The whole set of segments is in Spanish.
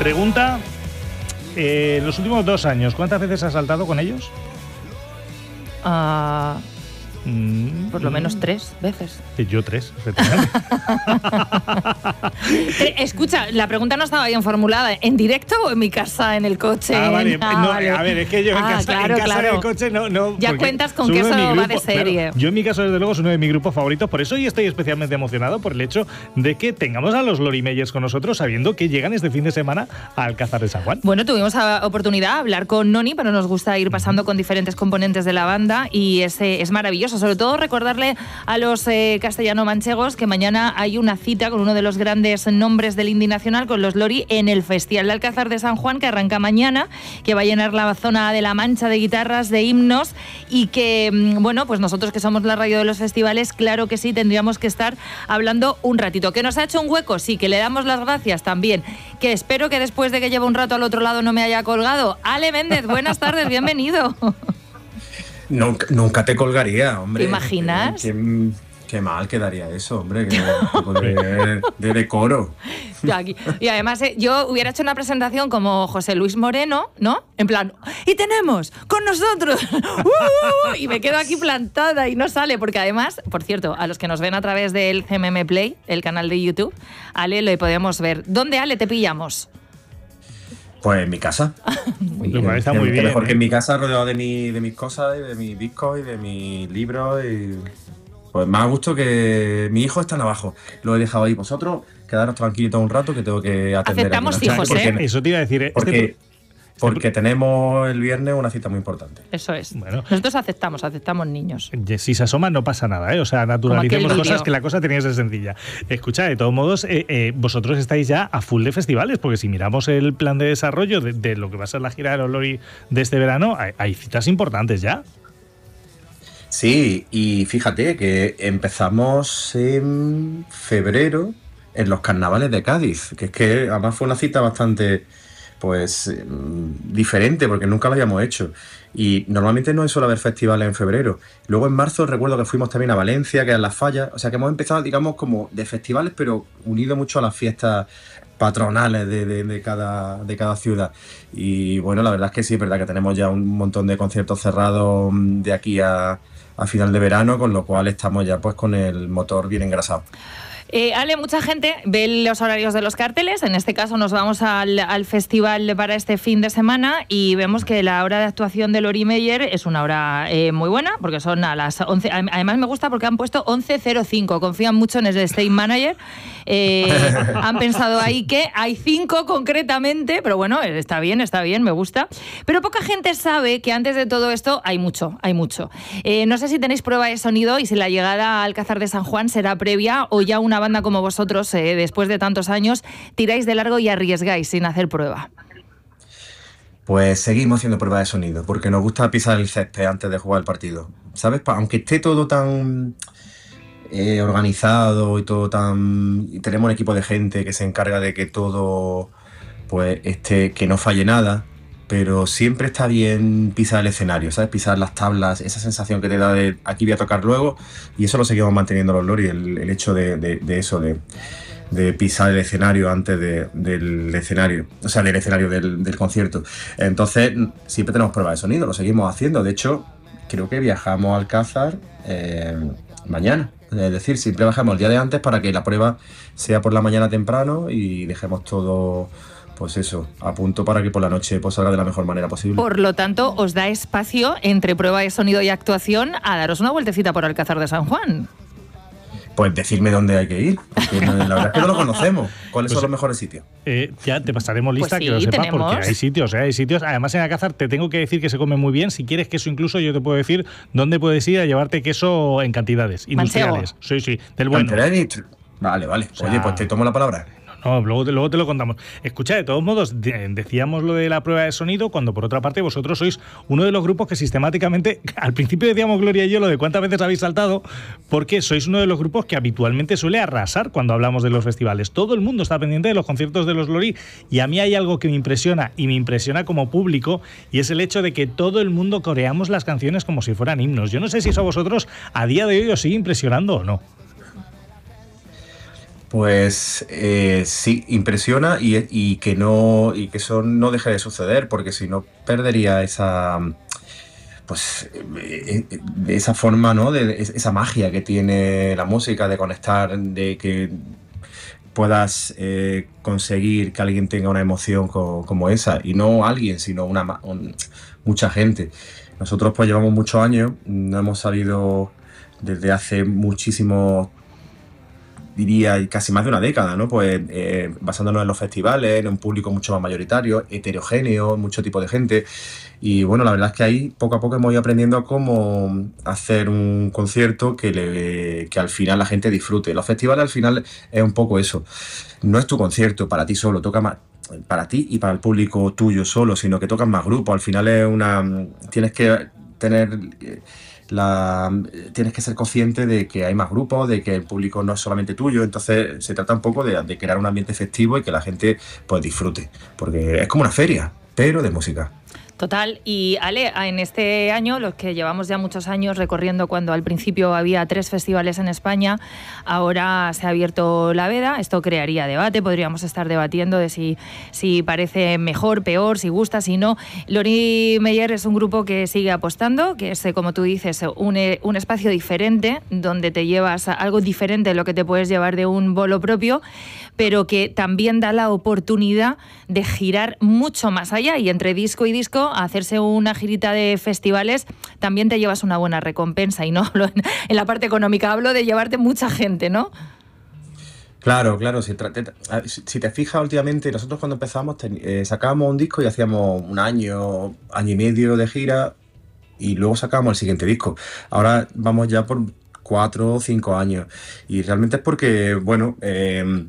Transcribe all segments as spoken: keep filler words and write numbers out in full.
Pregunta, eh, en los últimos dos años, ¿cuántas veces has saltado con ellos? Ah... Uh... Mm, por lo menos tres veces. Yo tres, Escucha, la pregunta no estaba bien formulada. ¿En directo o en mi casa, en el coche? Ah, vale. Ah, no, vale. A ver, es que yo en ah, casa, claro, en casa claro. del coche no... no ya cuentas con que eso grupo, va de serie. Claro, yo en mi caso, desde luego, es uno de mis grupos favoritos. Por eso hoy estoy especialmente emocionado por el hecho de que tengamos a los Lori Meyers con nosotros, sabiendo que llegan este fin de semana a Alcázar de San Juan. Bueno, tuvimos la oportunidad de hablar con Noni, pero nos gusta ir pasando con diferentes componentes de la banda y es, es maravilloso. Sobre todo recordarle a los eh, castellano-manchegos que mañana hay una cita con uno de los grandes nombres del indie nacional, con los Lori, en el Festival de Alcázar de San Juan, que arranca mañana, que va a llenar la zona de La Mancha de guitarras, de himnos, y que, bueno, pues nosotros que somos la radio de los festivales, claro que sí, tendríamos que estar hablando un ratito. ¿Que nos ha hecho un hueco? Sí. ¿Que le damos las gracias? También. Que espero que después de que lleve un rato al otro lado no me haya colgado. Ale Méndez, buenas tardes, bienvenido. Nunca, nunca te colgaría, hombre. ¿Te imaginas? ¿Qué, qué, qué mal quedaría eso, hombre, que tipo de, de decoro. Y además eh, yo hubiera hecho una presentación como José Luis Moreno, ¿no? En plan, y tenemos con nosotros, uh, uh, uh, y me quedo aquí plantada y no sale, porque además, por cierto, a los que nos ven a través del C M M Play, el canal de YouTube, Ale, lo podemos ver. ¿Dónde, Ale, te pillamos? Pues en mi casa. Muy bien. Está muy bien. Mejor que en mi casa, rodeado de, mi, de mis cosas, y de mis discos y de mis libros. Y pues más a gusto que mi hijo están abajo. Lo he dejado ahí. Vosotros, quedaros tranquilitos un rato que tengo que atender. Aceptamos aquí, hijos, porque, ¿eh? Eso te iba a decir. ¿eh? Porque, este... porque tenemos el viernes una cita muy importante. Eso es. Bueno. Nosotros aceptamos, aceptamos niños. Si se asoman no pasa nada, ¿eh? O sea, naturalicemos cosas, que la cosa tenía que ser sencilla. Escucha, de todos modos, eh, eh, vosotros estáis ya a full de festivales, porque si miramos el plan de desarrollo de, de lo que va a ser la gira de los Lori de este verano, hay, hay citas importantes ya. Sí, y fíjate que empezamos en febrero en los carnavales de Cádiz, que es que además fue una cita bastante... pues eh, diferente, porque nunca lo habíamos hecho. Y normalmente no suele haber festivales en febrero. Luego en marzo recuerdo que fuimos también a Valencia, que eran las fallas. O sea que hemos empezado, digamos, como de festivales, pero unido mucho a las fiestas patronales de, de, de, cada, de cada ciudad. Y bueno, la verdad es que sí, es verdad que tenemos ya un montón de conciertos cerrados de aquí a, a final de verano, con lo cual estamos ya pues con el motor bien engrasado. Eh, Ale, mucha gente ve los horarios de los carteles. En este caso nos vamos al, al festival para este fin de semana y vemos que la hora de actuación de Lori Meyer es una hora eh, muy buena, porque son a las once. Además me gusta porque han puesto once cero cinco. Confían mucho en el stage manager. Eh, han pensado ahí que hay cinco concretamente, pero bueno, está bien, está bien, me gusta. Pero poca gente sabe que antes de todo esto hay mucho, hay mucho. Eh, no sé si tenéis prueba de sonido y si la llegada a Alcázar de San Juan será previa o ya una banda como vosotros, eh, después de tantos años, tiráis de largo y arriesgáis sin hacer prueba. Pues seguimos haciendo pruebas de sonido, porque nos gusta pisar el césped antes de jugar el partido. ¿Sabes? Aunque esté todo tan eh, organizado y todo tan... y tenemos un equipo de gente que se encarga de que todo, pues, esté, que no falle nada, pero siempre está bien pisar el escenario, ¿sabes? Pisar las tablas, esa sensación que te da de aquí voy a tocar luego, y eso lo seguimos manteniendo los Lori, el, el hecho de, de, de eso, de, de pisar el escenario antes de, del escenario, o sea, del escenario del, del concierto. Entonces, siempre tenemos pruebas de sonido, lo seguimos haciendo. De hecho, creo que viajamos a Alcázar eh, mañana. Es decir, siempre bajamos el día de antes para que la prueba sea por la mañana temprano y dejemos todo... pues eso, a punto para que por la noche pues salga de la mejor manera posible. Por lo tanto, os da espacio entre prueba de sonido y actuación a daros una vueltecita por Alcázar de San Juan. Pues decirme dónde hay que ir, porque la verdad es que no lo conocemos. ¿Cuáles pues, son los mejores sitios? Eh, ya te pasaremos lista, pues sí, que lo sepas, tenemos. Porque hay sitios, ¿eh? hay sitios. Además, en Alcázar te tengo que decir que se come muy bien. Si quieres queso incluso, yo te puedo decir dónde puedes ir a llevarte queso en cantidades industriales. Mancebo. Sí, sí, del bueno. Vale, vale. O sea, oye, pues te tomo la palabra. No, luego te, luego te lo contamos. Escucha, de todos modos, de, decíamos lo de la prueba de sonido, cuando por otra parte vosotros sois uno de los grupos que sistemáticamente, al principio decíamos Gloria y yo lo de cuántas veces habéis saltado, porque sois uno de los grupos que habitualmente suele arrasar cuando hablamos de los festivales. Todo el mundo está pendiente de los conciertos de los Lori, y a mí hay algo que me impresiona, y me impresiona como público, y es el hecho de que todo el mundo coreamos las canciones como si fueran himnos. Yo no sé si eso a vosotros a día de hoy os sigue impresionando o no. Pues eh, sí, impresiona y, y que no y que eso no deje de suceder, porque si no perdería esa pues eh, eh, de esa forma, ¿no? De, de esa magia que tiene la música, de conectar, de que puedas eh, conseguir que alguien tenga una emoción co- como esa, y no alguien, sino una ma- un- mucha gente. Nosotros pues llevamos muchos años, no hemos salido desde hace muchísimos, diría casi más de una década, ¿no? Pues eh, basándonos en los festivales, en un público mucho más mayoritario, heterogéneo, mucho tipo de gente. Y bueno, la verdad es que ahí poco a poco hemos ido aprendiendo a cómo hacer un concierto que, le, que al final la gente disfrute. Los festivales al final es un poco eso. No es tu concierto para ti solo, toca más para ti y para el público tuyo solo, sino que tocas más grupos. Al final es una... Tienes que tener... La, tienes que ser consciente de que hay más grupos, de que el público no es solamente tuyo, entonces se trata un poco de, de crear un ambiente festivo y que la gente pues disfrute, porque es como una feria, pero de música. Total. Y Ale, en este año, los que llevamos ya muchos años recorriendo, cuando al principio había tres festivales en España, ahora se ha abierto la veda. Esto crearía debate, podríamos estar debatiendo de si, si parece mejor, peor, si gusta, si no. Lori Meyer es un grupo que sigue apostando, que es, como tú dices, un, un espacio diferente, donde te llevas algo diferente de lo que te puedes llevar de un bolo propio, pero que también da la oportunidad de girar mucho más allá, y entre disco y disco, a hacerse una girita de festivales, también te llevas una buena recompensa, y no hablo en, en la parte económica, hablo de llevarte mucha gente, ¿no? Claro, claro, si, te, si te fijas últimamente, nosotros cuando empezamos ten, eh, sacábamos un disco y hacíamos un año, año y medio de gira, y luego sacábamos el siguiente disco. Ahora vamos ya por cuatro o cinco años, y realmente es porque, bueno, eh,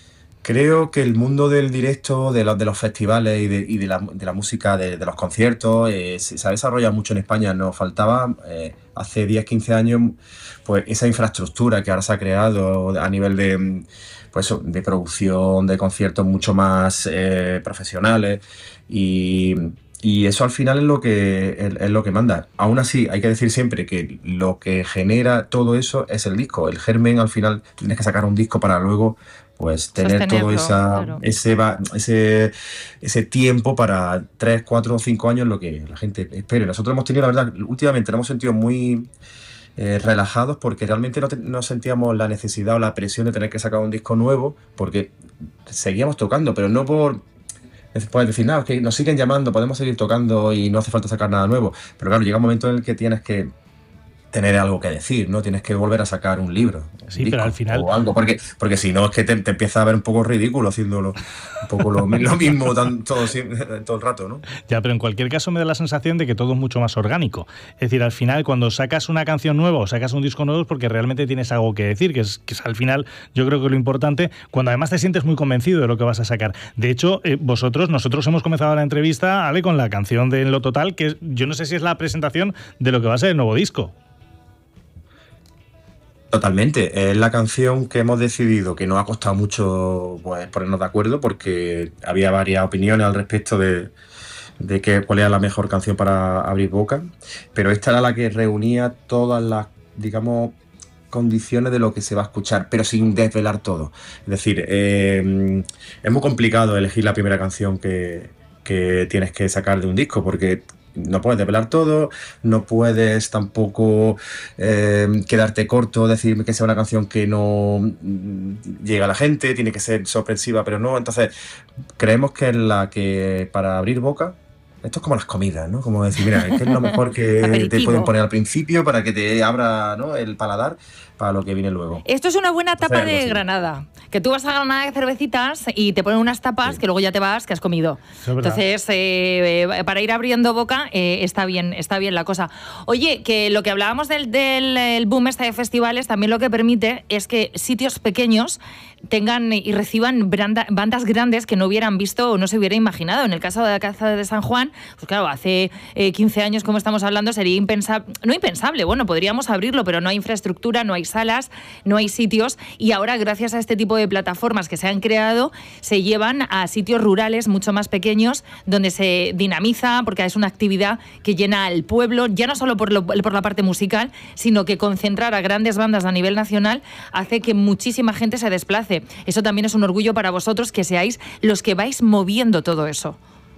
creo que el mundo del directo, de los, de los festivales y de, y de, la, de la música, de, de los conciertos, eh, se, se ha desarrollado mucho en España. Nos faltaba eh, hace diez, quince años pues esa infraestructura que ahora se ha creado a nivel de, pues, de producción, de conciertos mucho más eh, profesionales, y, y eso al final es lo, que, es, es lo que manda. Aún así, hay que decir siempre que lo que genera todo eso es el disco. El germen, al final, tienes que sacar un disco para luego pues tener todo esa, claro. ese, ese, ese tiempo para tres, cuatro o cinco años, lo que la gente espere. Nosotros hemos tenido, la verdad, últimamente nos hemos sentido muy eh, relajados, porque realmente no, te, no sentíamos la necesidad o la presión de tener que sacar un disco nuevo, porque seguíamos tocando, pero no por... Puedes decir, nada, que nos siguen llamando, podemos seguir tocando y no hace falta sacar nada nuevo. Pero claro, llega un momento en el que tienes que tener algo que decir, ¿no? Tienes que volver a sacar un libro, sí, un pero al final o algo, porque, porque si no es que te, te empieza a ver un poco ridículo haciéndolo un poco lo, lo mismo tan, todo, todo el rato, ¿no? Ya, pero en cualquier caso me da la sensación de que todo es mucho más orgánico. Es decir, al final cuando sacas una canción nueva o sacas un disco nuevo es porque realmente tienes algo que decir, que es, que es al final yo creo que lo importante, cuando además te sientes muy convencido de lo que vas a sacar. De hecho, eh, vosotros, nosotros hemos comenzado la entrevista, Ale, con la canción de En lo Total, que yo no sé si es la presentación de lo que va a ser el nuevo disco. Totalmente, es la canción que hemos decidido, que nos ha costado mucho pues, ponernos de acuerdo, porque había varias opiniones al respecto de, de que, cuál era la mejor canción para abrir boca, pero esta era la que reunía todas las, digamos, condiciones de lo que se va a escuchar, pero sin desvelar todo. Es decir, eh, es muy complicado elegir la primera canción que, que tienes que sacar de un disco, porque no puedes desvelar todo, no puedes tampoco eh, quedarte corto, decir que sea una canción que no llega a la gente, tiene que ser sorpresiva, pero no. Entonces, creemos que es la que para abrir boca, esto es como las comidas, ¿no? Como decir, mira, ¿qué es lo mejor que te pueden poner al principio para que te abra, ¿no?, el paladar para lo que viene luego? Esto es una buena tapa de Granada, que tú vas a Granada de cervecitas y te ponen unas tapas, sí, que luego ya te vas, que has comido. Entonces, eh, eh, para ir abriendo boca, eh, está bien, está bien la cosa. Oye, que lo que hablábamos del, del el boom este de festivales, también lo que permite es que sitios pequeños tengan y reciban branda, bandas grandes que no hubieran visto o no se hubiera imaginado. En el caso de la Caza de San Juan, llegan, pues claro, hace eh, quince años, como estamos hablando, sería impensable, no impensable, bueno, podríamos abrirlo, pero no hay infraestructura, no hay salas, no hay sitios, y ahora gracias a este tipo de plataformas que se han creado, se llevan a sitios rurales mucho más pequeños, donde se dinamiza, porque es una actividad que llena al pueblo, ya no solo por, lo, por la parte musical, sino que concentrar a grandes bandas a nivel nacional hace que muchísima gente se desplace. Eso también es un orgullo para vosotros, que seáis los que vais moviendo todo eso.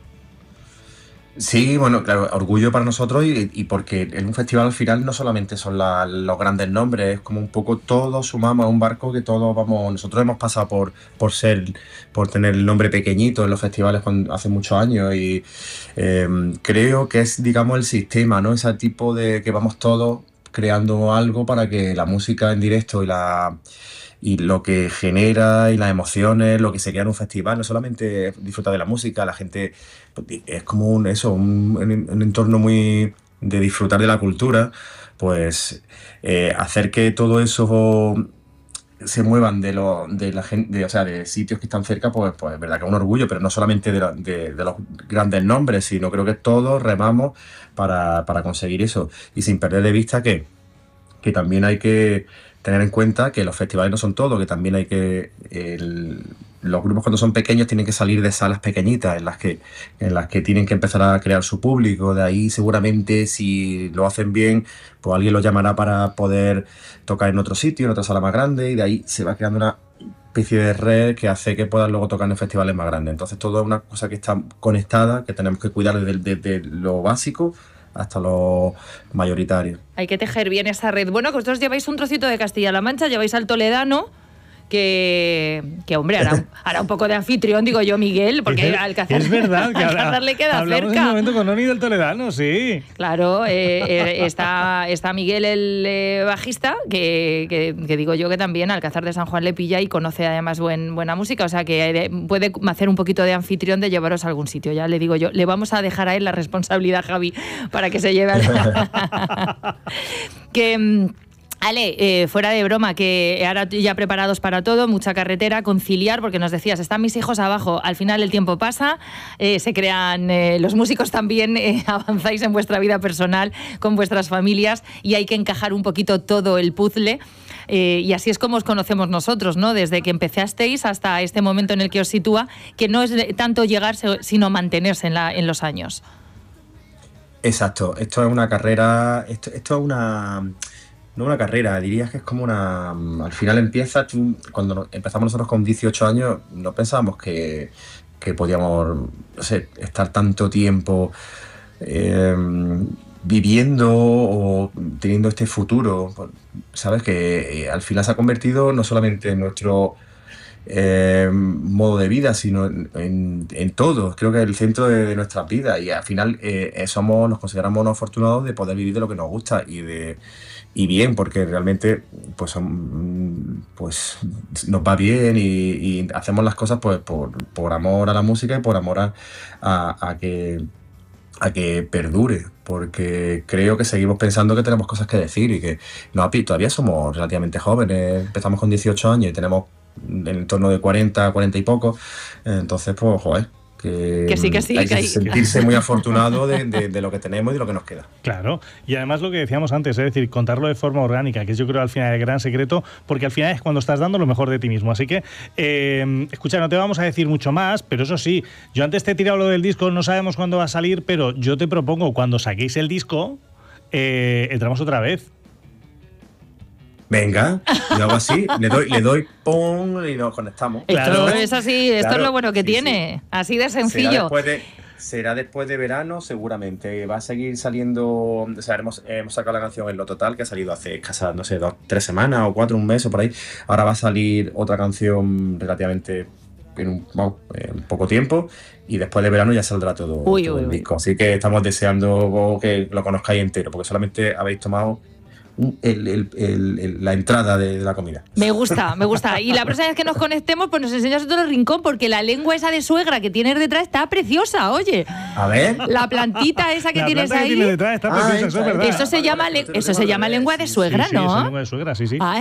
Sí, bueno, claro, orgullo para nosotros y, y porque en un festival al final no solamente son la, los grandes nombres, es como un poco todos sumamos a un barco que todos vamos, nosotros hemos pasado por, por ser, por tener el nombre pequeñito en los festivales cuando, hace muchos años y eh, creo que es, digamos, el sistema, ¿no? Ese tipo de que vamos todos creando algo para que la música en directo y la... y lo que genera y las emociones, lo que se queda en un festival, no solamente disfrutar de la música, la gente es como un eso, un, un entorno muy de disfrutar de la cultura, pues eh, hacer que todo eso se muevan de lo, de la gente, de, o sea, de sitios que están cerca, pues, pues es verdad que es un orgullo, pero no solamente de, la, de, de los grandes nombres, sino creo que todos remamos para, para conseguir eso, y sin perder de vista que, que también hay que tener en cuenta que los festivales no son todo, que también hay que... El, los grupos cuando son pequeños tienen que salir de salas pequeñitas en las que en las que tienen que empezar a crear su público. De ahí seguramente si lo hacen bien, pues alguien los llamará para poder tocar en otro sitio, en otra sala más grande, y de ahí se va creando una especie de red que hace que puedan luego tocar en festivales más grandes. Entonces todo es una cosa que está conectada, que tenemos que cuidar desde, desde lo básico hasta lo mayoritario. Hay que tejer bien esa red. Bueno, que vosotros lleváis un trocito de Castilla-La Mancha, lleváis al toledano, que, que hombre, hará un, hará un poco de anfitrión, digo yo, Miguel, porque es, Alcázar, es verdad que Alcázar le queda hablamos cerca. En un momento con Oni del toledano, sí. Claro, eh, eh, está, está Miguel, el eh, bajista, que, que, que digo yo que también Alcázar de San Juan le pilla y conoce además buen, buena música, o sea que puede hacer un poquito de anfitrión de llevaros a algún sitio, ya le digo yo. Le vamos a dejar a él la responsabilidad, Javi, para que se lleve a... que... Ale, eh, fuera de broma, que ahora ya preparados para todo, mucha carretera, conciliar, porque nos decías, están mis hijos abajo, al final el tiempo pasa, eh, se crean, eh, los músicos también eh, avanzáis en vuestra vida personal, con vuestras familias, y hay que encajar un poquito todo el puzzle, eh, y así es como os conocemos nosotros, ¿no? Desde que empezasteis hasta este momento en el que os sitúa, que no es tanto llegarse, sino mantenerse en, la, en los años. Exacto, esto es una carrera, esto, esto es una... No una carrera, dirías que es como una... Al final empieza, tú, cuando empezamos nosotros con dieciocho años, no pensábamos que, que podíamos, no sé, estar tanto tiempo eh, viviendo o teniendo este futuro, ¿sabes? Que eh, al final se ha convertido no solamente en nuestro eh, modo de vida, sino en, en, en todo. Creo que es el centro de, de nuestras vidas, y al final eh, somos, nos consideramos unos afortunados de poder vivir de lo que nos gusta y de... Y bien, porque realmente pues, pues nos va bien y, y hacemos las cosas pues por, por amor a la música y por amor a, a, a, que, a que perdure, porque creo que seguimos pensando que tenemos cosas que decir y que no, todavía somos relativamente jóvenes, empezamos con dieciocho años y tenemos en torno de cuarenta, cuarenta y poco, entonces pues joder. Que, que sí, que sí. Hay que, que hay... sentirse muy afortunado de, de, de lo que tenemos y de lo que nos queda. Claro, y además lo que decíamos antes, es decir, contarlo de forma orgánica, que es yo creo al final el gran secreto, porque al final es cuando estás dando lo mejor de ti mismo. Así que, eh, escucha, no te vamos a decir mucho más, pero eso sí, yo antes te he tirado lo del disco, no sabemos cuándo va a salir, pero yo te propongo, cuando saquéis el disco, eh, entramos otra vez. Venga, yo hago así, le doy, le doy pum y nos conectamos. Claro, esto es así, esto claro, es lo bueno que sí, tiene, sí. Así de sencillo. Será después de, será después de verano, seguramente. Va a seguir saliendo, o sea, hemos, hemos sacado la canción en Lo Total, que ha salido hace escasas, no sé, dos, tres semanas o cuatro, un mes o por ahí. Ahora va a salir otra canción relativamente en un, bueno, en poco tiempo, y después de verano ya saldrá todo, uy, todo uy, el uy. disco. Así que estamos deseando que lo conozcáis entero, porque solamente habéis tomado El, el, el, el, la entrada de, de la comida. Me gusta, me gusta. Y la próxima vez que nos conectemos, pues nos enseñas otro rincón, porque la lengua esa de suegra que tienes detrás está preciosa, oye. A ver. La plantita esa que la tienes planta ahí. Que tiene detrás está preciosa, ah, eso es verdad. Eso se llama, le- eso se llama lengua de suegra, sí, sí, ¿no? Sí, es lengua de suegra, sí, sí. Ah,